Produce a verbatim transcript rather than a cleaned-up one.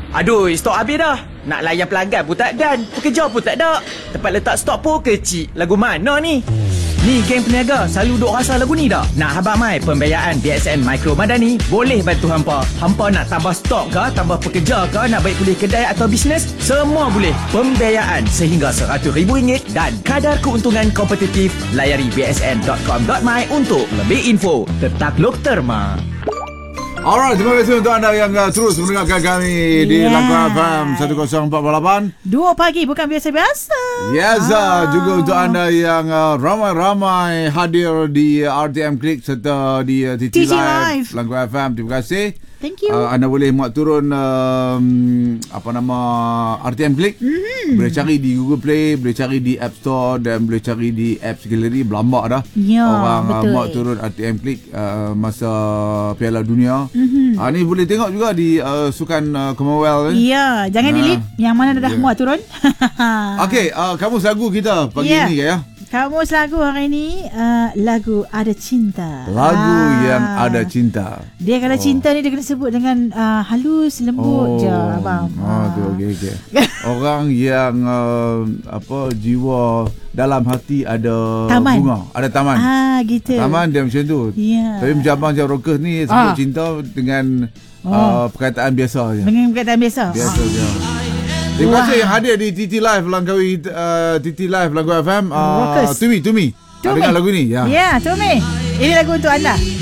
Aduh, stok habis dah. Nak layan pelanggan pun tak dan. Pekerja pun tak ada. Tempat letak stok pun kecil. Lagu mana ni? Ni geng peniaga selalu duk rasa lagu ni dah. Nak habaq mai pembiayaan B S N Micro Madani boleh bantu hampa. Hampa nak tambah stok ke, tambah pekerja ke, nak baik pulih kedai atau bisnes, semua boleh. Pembiayaan sehingga seratus ribu ringgit dan kadar keuntungan kompetitif. Layari b s n dot com dot my untuk lebih info. Tetakluk terma. Alright, terima kasih untuk anda yang uh, terus mendengarkan kami di Yeah. Langkah F M seratus empat puluh lapan. Dua pagi bukan biasa-biasa. Yes, Ah. uh, juga untuk anda yang uh, ramai-ramai hadir di R T M Click serta di uh, T T, T T Live. Langkah F M. Terima kasih. Thank you. Uh, anda boleh muat turun um, apa nama R T M Click. Mm-hmm. Boleh cari di Google Play, boleh cari di App Store dan boleh cari di Apps Gallery. Berlambak dah. Ya, Orang uh, betul. muat turun R T M Click uh, masa Piala Dunia. Mhm. Uh, ni boleh tengok juga di uh, Sukan uh, Commonwealth. Eh? Ya, jangan Nah. delete yang mana dah Yeah. muat turun. Okey, uh, kamu lagu kita pagi Yeah. ni ke ya? Kamu lagu hari ni uh, lagu Ada Cinta. Lagu Ah. yang ada cinta. Dia kalau Oh. cinta ni dia kena sebut dengan uh, halus lembut je abang. Ah, tu okey okey. Orang yang uh, apa jiwa dalam hati ada Taman. bunga, ada taman. Ah gitu. Taman dia macam tu. Ya. Tapi macam abang macam rockers ni sebut Ah. cinta dengan Oh. uh, perkataan biasa je. Dengan perkataan biasa. Biasa Ah. je. Terima Wah. kasih yang hadir di T T Live Langkawi uh, T T Live Langkawi F M. Uh, Rockers. Tumi Tumi. Tumi. Dengar lagu ni ya. Ya, Tumi. Ini lagu untuk anda.